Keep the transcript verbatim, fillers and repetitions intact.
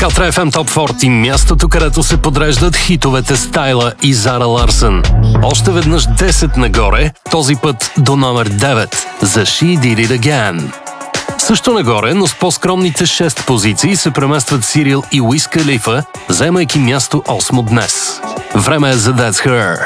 Калтра еф ем Топ сорок, мястото, където се подреждат хитовете Стайла и Зара Ларсън. Още веднъж десет нагоре, този път до номер девет за She Did It Again. Също нагоре, но с по-скромните шест позиции се преместват Сирил и Уиз Калифа, заемайки място осмо днес. Време е за That's Her.